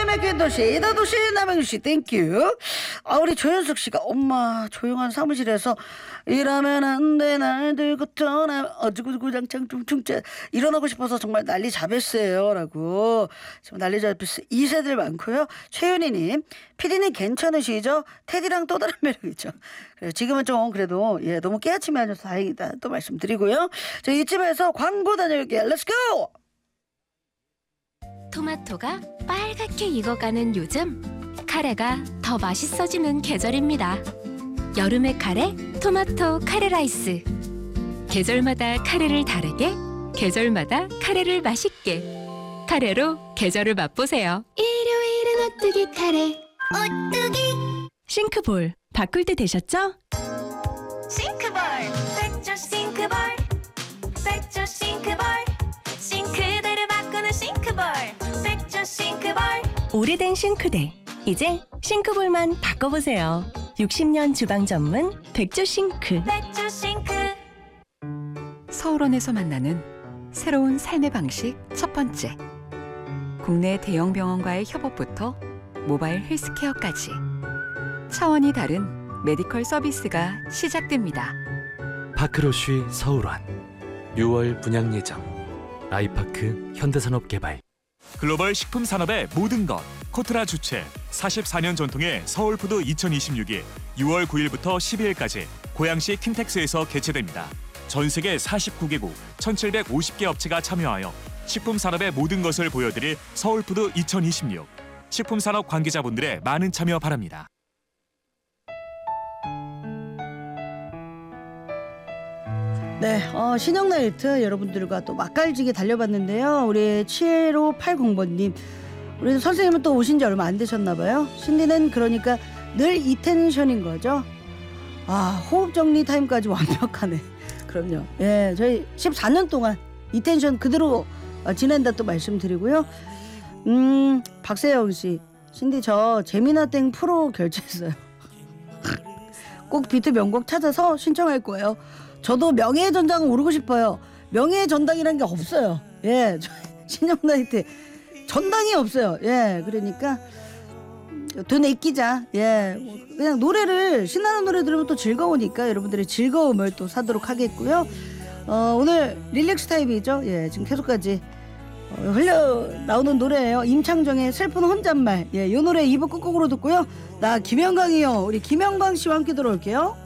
맥힌 도시 이다도시 남양주시 땡큐. 우리 조현숙 씨가 엄마 조용한 사무실에서 일하면 안 돼 날 들고 떠나 어쭈구구장창 퉁퉁짜 일어나고 싶어서 정말 난리 잡았어요 라고. 지금 난리 잡았어 2세들 많고요. 최윤희님 피디님 괜찮으시죠? 테디랑 또 다른 매력이죠. 지금은 좀 그래도 너무 깨아침이 아니어서 다행이다 또 말씀드리고요. 저 이쯤에서 광고 다녀올게요. 렛츠고. 토마토가 빨갛게 익어가는 요즘, 카레가 더 맛있어지는 계절입니다. 여름의 카레, 토마토 카레 라이스. 계절마다 카레를 다르게, 계절마다 카레를 맛있게. 카레로 계절을 맛보세요. 일요일은 오뚜기 카레. 오뚜기. 싱크볼 바꿀 때 되셨죠? 싱크볼, 백조 싱크볼. 백조 싱크볼. 싱크대를 바꾸는 싱크볼. 백조 싱크볼. 오래된 싱크대 이제 싱크볼만 바꿔보세요. 60년 주방 전문 백조 싱크. 백조 싱크. 서울원에서 만나는 새로운 삶의 방식 첫 번째. 국내 대형 병원과의 협업부터 모바일 헬스케어까지 차원이 다른 메디컬 서비스가 시작됩니다. 파크로쉬 서울원 6월 분양 예정. 아이파크 현대산업개발. 글로벌 식품 산업의 모든 것 코트라 주최 44년 전통의 서울푸드 2026이 6월 9일부터 12일까지 고양시 킨텍스에서 개최됩니다. 전 세계 49개국 1,750개 업체가 참여하여 식품 산업의 모든 것을 보여드릴 서울푸드 2026. 식품 산업 관계자분들의 많은 참여 바랍니다. 네, 신영나이트 여러분들과 또 맛깔지게 달려봤는데요. 우리 7580번님, 우리 선생님은 또 오신 지 얼마 안 되셨나봐요. 신디는 그러니까 늘 이 텐션인 거죠. 호흡 정리 타임까지 완벽하네. 그럼요. 예, 저희 14년 동안 이 텐션 그대로 지낸다 또 말씀드리고요. 박세영 씨, 신디 저 재미나 땡 프로 결제했어요. 꼭 비트 명곡 찾아서 신청할 거예요. 저도 명예의 전당 오르고 싶어요. 명예의 전당이라는 게 없어요. 예, 신영나이트 전당이 없어요. 예, 그러니까 돈 아끼자. 예, 그냥 노래를 신나는 노래 들으면 또 즐거우니까 여러분들의 즐거움을 또 사도록 하겠고요. 오늘 릴렉스 타임이죠. 예, 지금 계속까지 흘러 나오는 노래예요. 임창정의 슬픈 혼잣말. 예, 이 노래 2부 끝곡으로 듣고요. 나 김영광이요. 우리 김영광 씨와 함께 들어올게요.